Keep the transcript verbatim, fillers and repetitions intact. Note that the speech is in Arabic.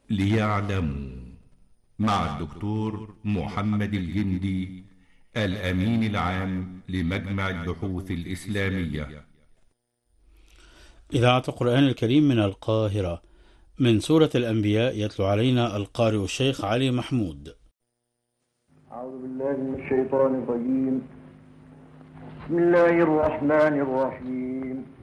ليعلموا، مع الدكتور محمد الجندي، الأمين العام لمجمع البحوث الإسلامية. إذاعة القرآن الكريم من القاهرة، من سورة الأنبياء، يتلو علينا القارئ الشيخ علي محمود. أعوذ بالله من الشيطان الرجيم. بسم الله الرحمن الرحيم.